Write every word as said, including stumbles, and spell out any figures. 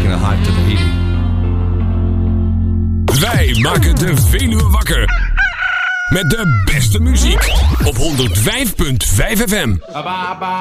taking a hike to Tahiti. Wij maken de Veluwe wakker. Met de beste muziek op honderd vijf komma vijf F M.